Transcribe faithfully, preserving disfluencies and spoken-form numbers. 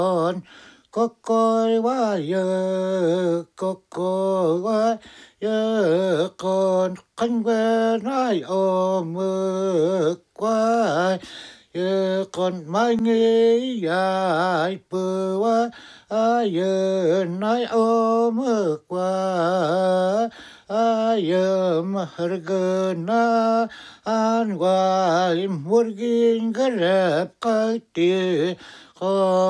con có coi quá giờ có coi quá giờ con khánh quê nói ôm mơ quá giờ con mai nghĩ dài bờ quá giờ nói ôm mơ quá giờ mà gần an ngoài một gin cái rẹp cái tiền